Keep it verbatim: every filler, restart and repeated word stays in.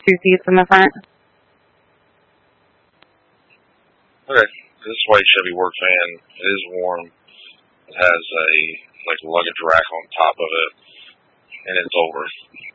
two seats in the front. Okay. This white Chevy work van is warm. It has a like luggage rack on top of it, and it's over